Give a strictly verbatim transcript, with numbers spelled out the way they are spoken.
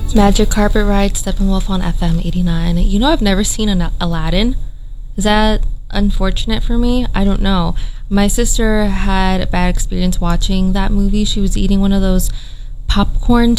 Magic Carpet Ride, Steppenwolf on F M eighty-nine. You know, I've never seen an Aladdin. Is that unfortunate for me? I don't know. My sister had a bad experience watching that movie. She was eating one of those popcorn